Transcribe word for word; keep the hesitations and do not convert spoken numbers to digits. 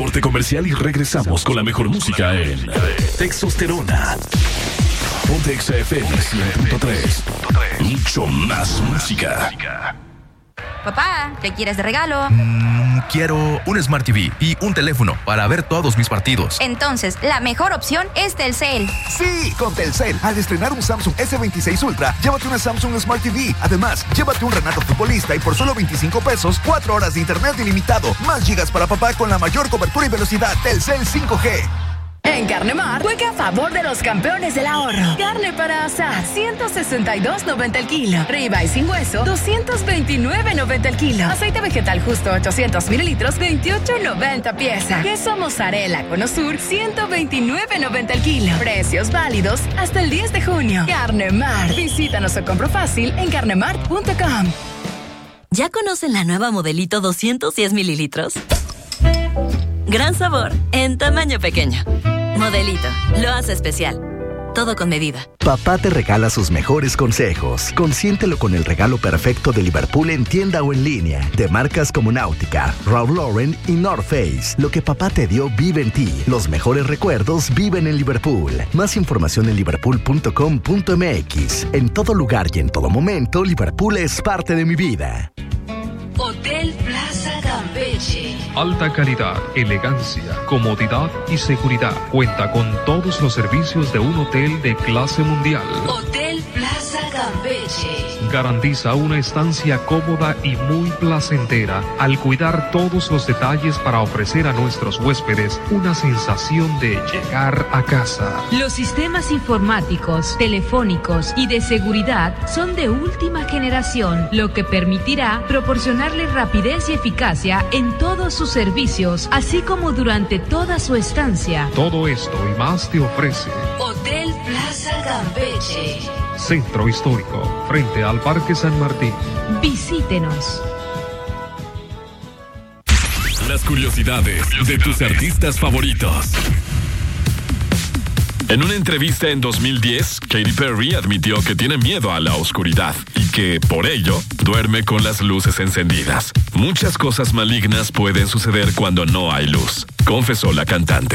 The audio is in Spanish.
corte comercial y regresamos con la mejor música en Textosterona. Ponte Exa F M cien punto tres. Mucho más música. Papá, ¿qué quieres de regalo? Mm, quiero un Smart T V y un teléfono para ver todos mis partidos. Entonces, la mejor opción es Telcel. Sí, con Telcel. Al estrenar un Samsung S veintiséis Ultra, llévate una Samsung Smart T V. Además, llévate un Renato Futbolista y por solo veinticinco pesos, cuatro horas de internet ilimitado, más gigas para papá con la mayor cobertura y velocidad. Telcel cinco G. En Carnemar, juega a favor de los campeones del ahorro. Carne para asar, ciento sesenta y dos noventa el kilo. Ribeye sin hueso, doscientos veintinueve noventa el kilo. Aceite vegetal justo, ochocientos mililitros, veintiocho noventa pieza. Queso mozzarella Conosur, ciento veintinueve noventa el kilo. Precios válidos hasta el diez de junio. Carnemar. Visítanos o compro fácil en carnemart punto com. ¿Ya conocen la nueva Modelito doscientos diez mililitros? Gran sabor en tamaño pequeño. Modelito, lo hace especial. Todo con medida. Papá te regala sus mejores consejos. Consiéntelo con el regalo perfecto de Liverpool en tienda o en línea. De marcas como Náutica, Ralph Lauren y North Face. Lo que papá te dio vive en ti. Los mejores recuerdos viven en Liverpool. Más información en liverpool punto com punto m x. En todo lugar y en todo momento, Liverpool es parte de mi vida. Hotel Plaza Campeche. Alta calidad, elegancia, comodidad y seguridad. Cuenta con todos los servicios de un hotel de clase mundial. Hotel Plaza Campeche. Garantiza una estancia cómoda y muy placentera al cuidar todos los detalles para ofrecer a nuestros huéspedes una sensación de llegar a casa. Los sistemas informáticos, telefónicos y de seguridad son de última generación, lo que permitirá proporcionarle rapidez y eficacia en todos sus servicios, así como durante toda su estancia. Todo esto y más te ofrece Hotel Plaza Campeche. Centro Histórico, frente al Parque San Martín. Visítenos. Las curiosidades de tus artistas favoritos. En una entrevista en dos mil diez, Katy Perry admitió que tiene miedo a la oscuridad y que, por ello, duerme con las luces encendidas. Muchas cosas malignas pueden suceder cuando no hay luz, confesó la cantante.